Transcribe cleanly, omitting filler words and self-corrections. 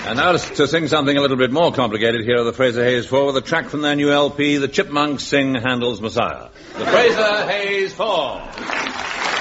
And now to sing something a little bit more complicated, here are the Fraser Hayes Four with a track from their new LP, The Chipmunks Sing Handel's Messiah. The Fraser Hayes Four.